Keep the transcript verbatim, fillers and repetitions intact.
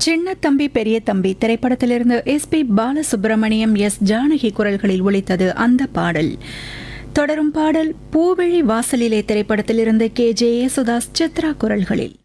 சின்ன தம்பி பெரிய தம்பி திரைப்படத்திலிருந்து S B Balasubramaniam S Janaki குரல்களில் ஒலித்தது அந்த பாடல். தொடரும் பாடல் பூவிழி வாசலிலே திரைப்படத்திலிருந்து கே ஜே யேசுதாஸ் சித்ரா குரல்களில்.